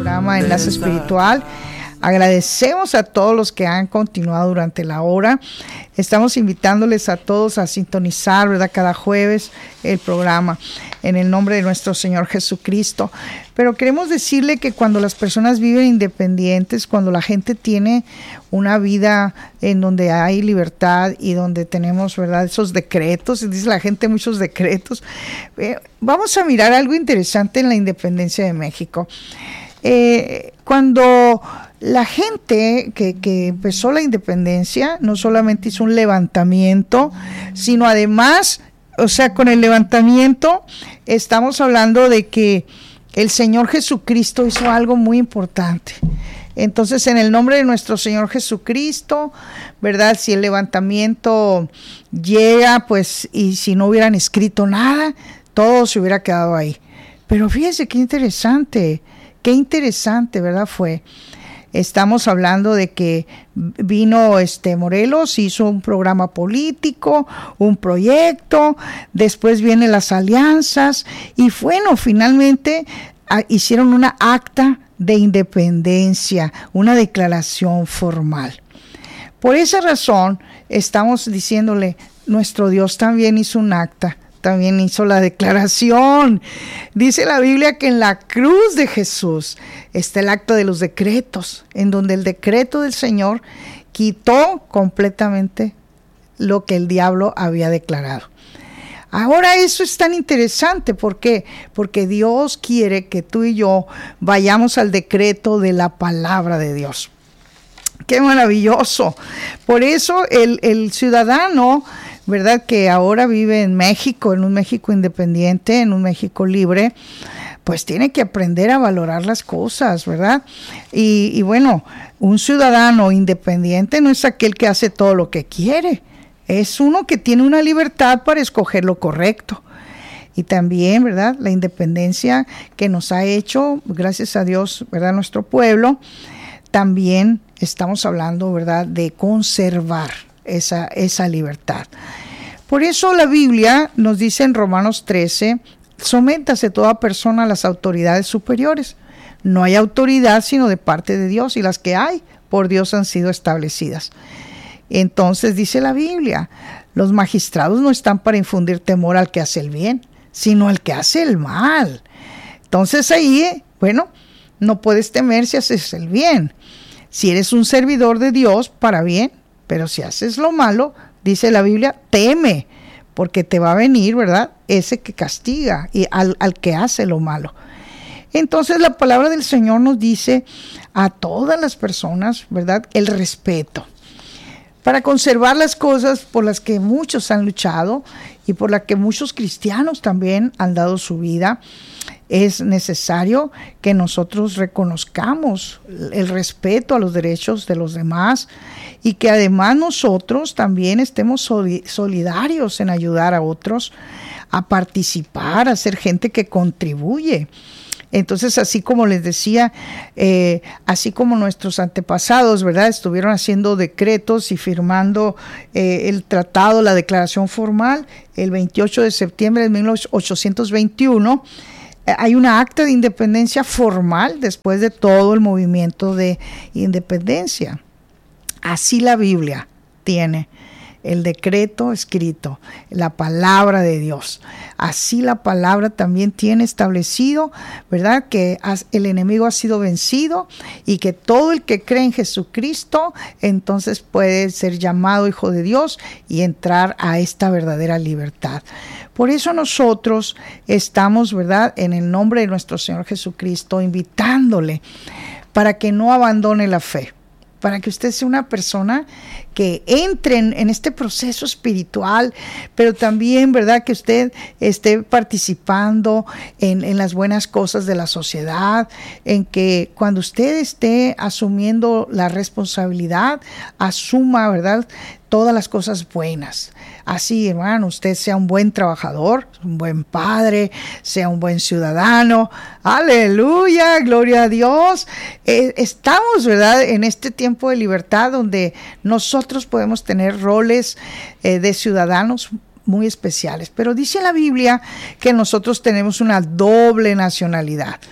programa Enlace Espiritual. Agradecemos a todos los que han continuado durante la hora. Estamos invitándoles a todos a sintonizar, ¿verdad?, cada jueves el programa en el nombre de nuestro Señor Jesucristo. Pero queremos decirle que cuando las personas viven independientes, cuando la gente tiene una vida en donde hay libertad y donde tenemos, ¿verdad?, esos decretos, dice la gente muchos decretos. Vamos a mirar algo interesante en la independencia de México. Cuando la gente que empezó la independencia no solamente hizo un levantamiento, sino además, o sea, con el levantamiento estamos hablando de que el Señor Jesucristo hizo algo muy importante. Entonces, en el nombre de nuestro Señor Jesucristo, ¿verdad? Si el levantamiento llega, pues, y si no hubieran escrito nada, todo se hubiera quedado ahí. Pero fíjense qué interesante, ¿verdad? Estamos hablando de que vino Morelos, hizo un programa político, un proyecto, después vienen las alianzas y bueno, finalmente hicieron una acta de independencia, una declaración formal. Por esa razón estamos diciéndole, nuestro Dios también hizo un acta, también hizo la declaración. Dice la Biblia que en la cruz de Jesús está el acta de los decretos, en donde el decreto del Señor quitó completamente lo que el diablo había declarado. Ahora eso es tan interesante, ¿por qué? Porque Dios quiere que tú y yo vayamos al decreto de la palabra de Dios. ¡Qué maravilloso! Por eso el ciudadano, ¿verdad?, que ahora vive en México, en un México independiente, en un México libre, pues tiene que aprender a valorar las cosas, ¿verdad? Y bueno, un ciudadano independiente no es aquel que hace todo lo que quiere, es uno que tiene una libertad para escoger lo correcto. Y también, ¿verdad?, la independencia que nos ha hecho, gracias a Dios, ¿verdad?, nuestro pueblo, también estamos hablando, ¿verdad?, de conservar esa libertad. Por eso la Biblia nos dice en Romanos 13, sométase toda persona a las autoridades superiores. No hay autoridad sino de parte de Dios, y las que hay por Dios han sido establecidas. Entonces dice la Biblia, los magistrados no están para infundir temor al que hace el bien, sino al que hace el mal. Entonces ahí, bueno, no puedes temer si haces el bien. Si eres un servidor de Dios, para bien, pero si haces lo malo, dice la Biblia, teme, porque te va a venir, ¿verdad?, ese que castiga y al que hace lo malo. Entonces la palabra del Señor nos dice a todas las personas, ¿verdad?, el respeto. Para conservar las cosas por las que muchos han luchado y por las que muchos cristianos también han dado su vida, es necesario que nosotros reconozcamos el respeto a los derechos de los demás y que además nosotros también estemos solidarios en ayudar a otros a participar, a ser gente que contribuye. Entonces, así como les decía, así como nuestros antepasados, ¿verdad?, estuvieron haciendo decretos y firmando el tratado, la declaración formal, el 28 de septiembre de 1821, hay una acta de independencia formal después de todo el movimiento de independencia. Así la Biblia tiene el decreto escrito, la palabra de Dios. Así la palabra también tiene establecido, ¿verdad?, que el enemigo ha sido vencido y que todo el que cree en Jesucristo entonces puede ser llamado hijo de Dios y entrar a esta verdadera libertad. Por eso nosotros estamos, ¿verdad?, en el nombre de nuestro Señor Jesucristo, invitándole para que no abandone la fe, para que usted sea una persona que entre en este proceso espiritual, pero también, ¿verdad?, que usted esté participando en las buenas cosas de la sociedad, en que cuando usted esté asumiendo la responsabilidad, asuma, ¿verdad?, todas las cosas buenas. Así, hermano, usted sea un buen trabajador, un buen padre, sea un buen ciudadano. Aleluya, gloria a Dios. Estamos, ¿verdad?, en este tiempo de libertad donde nosotros podemos tener roles de ciudadanos muy especiales. Pero dice la Biblia que nosotros tenemos una doble nacionalidad.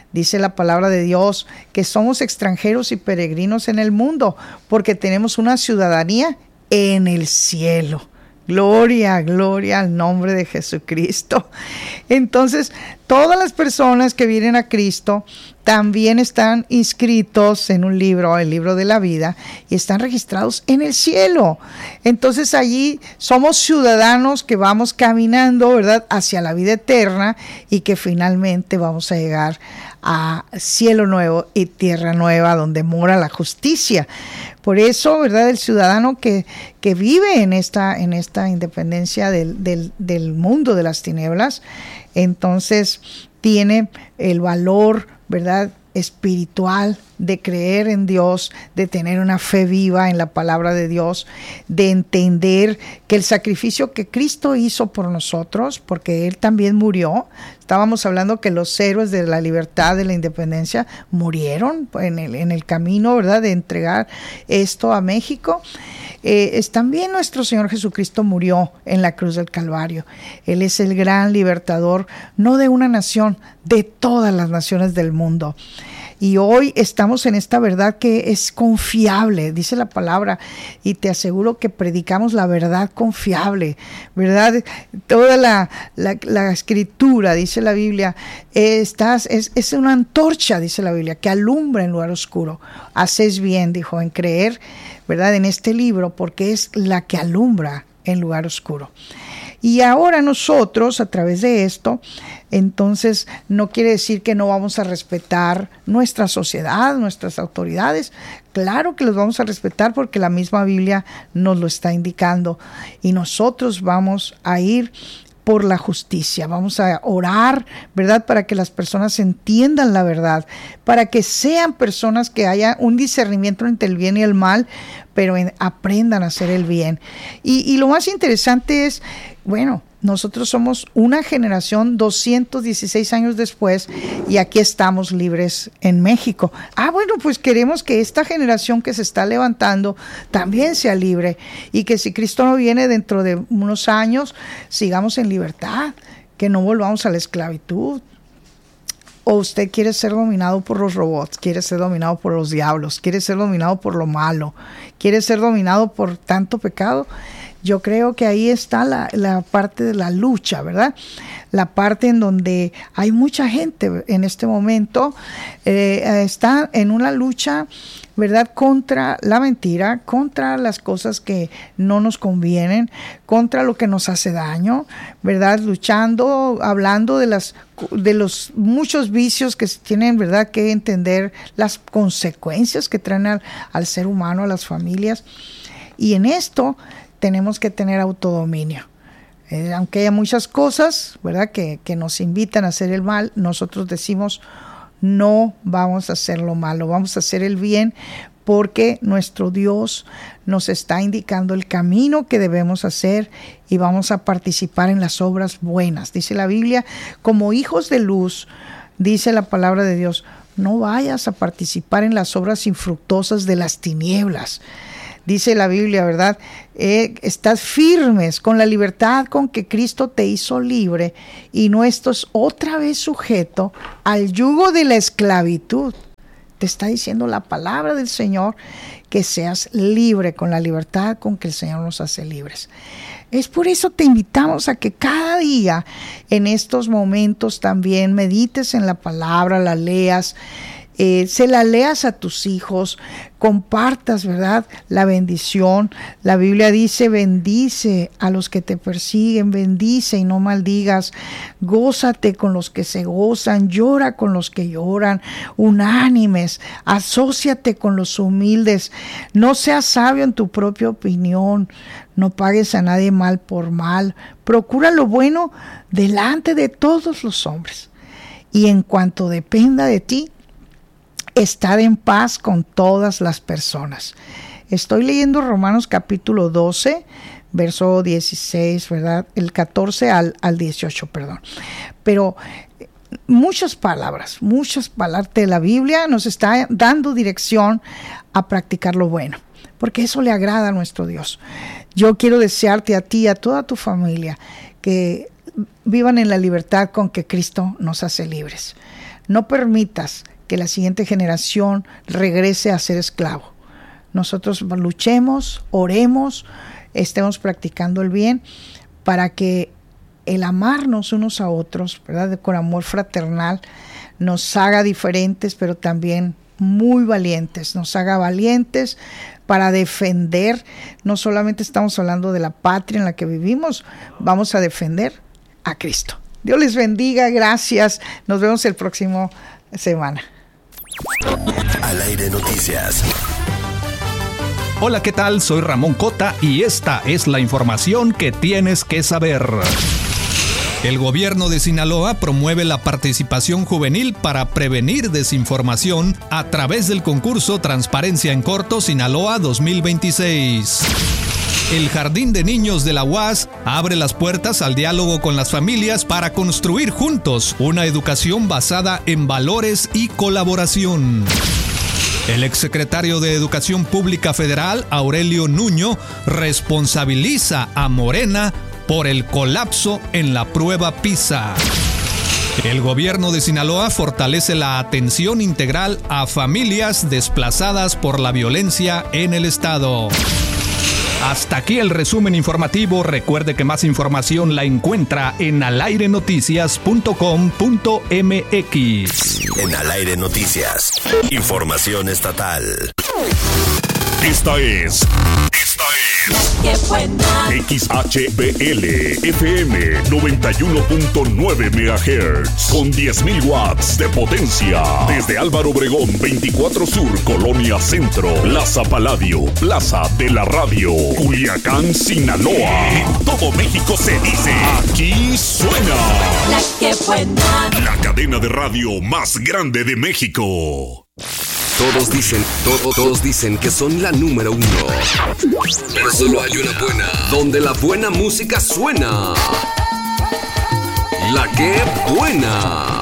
Dice la palabra de Dios que somos extranjeros y peregrinos en el mundo porque tenemos una ciudadanía en el cielo. Gloria, gloria al nombre de Jesucristo. Entonces, todas las personas que vienen a Cristo también están inscritos en un libro, el libro de la vida, y están registrados en el cielo. Entonces, allí somos ciudadanos que vamos caminando, ¿verdad?, hacia la vida eterna y que finalmente vamos a llegar a cielo nuevo y tierra nueva donde mora la justicia. Por eso, ¿verdad?, el ciudadano que vive en esta independencia del mundo de las tinieblas, entonces tiene el valor, ¿verdad?, espiritual de creer en Dios, de tener una fe viva en la palabra de Dios, de entender que el sacrificio que Cristo hizo por nosotros, porque Él también murió. Estábamos hablando que los héroes de la libertad, de la independencia, murieron en el camino, ¿verdad?, de entregar esto a México. También nuestro Señor Jesucristo murió en la cruz del Calvario. Él es el gran libertador, no de una nación, de todas las naciones del mundo. Y hoy estamos en esta verdad que es confiable, dice la palabra, y te aseguro que predicamos la verdad confiable, ¿verdad? Toda la escritura, dice la Biblia, es una antorcha, dice la Biblia, que alumbra en lugar oscuro. Haces bien, dijo, en creer, ¿verdad?, en este libro, porque es la que alumbra en lugar oscuro. Y ahora nosotros, a través de esto, entonces no quiere decir que no vamos a respetar nuestra sociedad, nuestras autoridades. Claro que los vamos a respetar porque la misma Biblia nos lo está indicando. Y nosotros vamos a ir por la justicia, vamos a orar, ¿verdad?, para que las personas entiendan la verdad, para que sean personas que haya un discernimiento entre el bien y el mal, pero aprendan a hacer el bien. Y lo más interesante es, bueno, nosotros somos una generación 216 años después y aquí estamos libres en México. Bueno, pues queremos que esta generación que se está levantando también sea libre y que si Cristo no viene dentro de unos años, sigamos en libertad, que no volvamos a la esclavitud. O usted quiere ser dominado por los robots, quiere ser dominado por los diablos, quiere ser dominado por lo malo, quiere ser dominado por tanto pecado. Yo creo que ahí está la parte de la lucha, ¿verdad? La parte en donde hay mucha gente en este momento, está en una lucha, ¿verdad?, contra la mentira, contra las cosas que no nos convienen, contra lo que nos hace daño, ¿verdad? Luchando, hablando de los muchos vicios que se tienen, ¿verdad?, que entender las consecuencias que traen al ser humano, a las familias. Y en esto tenemos que tener autodominio. Aunque haya muchas cosas, ¿verdad?, que nos invitan a hacer el mal, nosotros decimos, no vamos a hacer lo malo, vamos a hacer el bien, porque nuestro Dios nos está indicando el camino que debemos hacer y vamos a participar en las obras buenas. Dice la Biblia, como hijos de luz, dice la palabra de Dios, no vayas a participar en las obras infructuosas de las tinieblas. Dice la Biblia, ¿verdad? Estás firmes con la libertad con que Cristo te hizo libre y no estás otra vez sujeto al yugo de la esclavitud. Te está diciendo la palabra del Señor que seas libre con la libertad con que el Señor nos hace libres. Es por eso te invitamos a que cada día en estos momentos también medites en la palabra, la leas, se la leas a tus hijos, compartas, ¿verdad?, la bendición. La Biblia dice, bendice a los que te persiguen, bendice y no maldigas, gózate con los que se gozan, llora con los que lloran, unánimes, asóciate con los humildes, no seas sabio en tu propia opinión, no pagues a nadie mal por mal, procura lo bueno delante de todos los hombres. Y en cuanto dependa de ti, estar en paz con todas las personas. Estoy leyendo Romanos capítulo 12, verso 16, ¿verdad? El 14 al 18, perdón. Pero muchas palabras de la Biblia nos está dando dirección a practicar lo bueno, porque eso le agrada a nuestro Dios. Yo quiero desearte a ti y a toda tu familia que vivan en la libertad con que Cristo nos hace libres. No permitas que la siguiente generación regrese a ser esclavo. Nosotros luchemos, oremos, estemos practicando el bien para que el amarnos unos a otros, ¿verdad?, con amor fraternal, nos haga diferentes, pero también muy valientes, nos haga valientes para defender. No solamente estamos hablando de la patria en la que vivimos, vamos a defender a Cristo. Dios les bendiga, gracias. Nos vemos el próximo semana. Al Aire Noticias. Hola, ¿qué tal? Soy Ramón Cota y esta es la información que tienes que saber. El gobierno de Sinaloa promueve la participación juvenil para prevenir desinformación a través del concurso Transparencia en Corto Sinaloa 2026. El Jardín de Niños de la UAS abre las puertas al diálogo con las familias para construir juntos una educación basada en valores y colaboración. El exsecretario de Educación Pública Federal, Aurelio Nuño, responsabiliza a Morena por el colapso en la prueba PISA. El gobierno de Sinaloa fortalece la atención integral a familias desplazadas por la violencia en el estado. Hasta aquí el resumen informativo. Recuerde que más información la encuentra en alairenoticias.com.mx. En Al Aire Noticias, información estatal. Esta es ¡Qué buena! XHBL FM 91.9 MHz con 10.000 watts de potencia. Desde Álvaro Obregón 24 Sur, Colonia Centro, Plaza Paladio, Plaza de la Radio, Culiacán, Sinaloa. En todo México se dice, aquí suena ¡La que buena! la cadena de radio más grande de México. Todos dicen que son la número uno. Pero solo hay una buena, donde la buena música suena. La que buena.